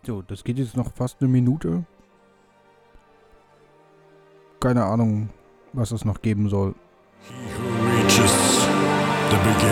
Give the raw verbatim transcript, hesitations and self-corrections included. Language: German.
So, das geht jetzt noch fast eine Minute. Keine Ahnung, was es noch geben soll. He who reaches the beginning.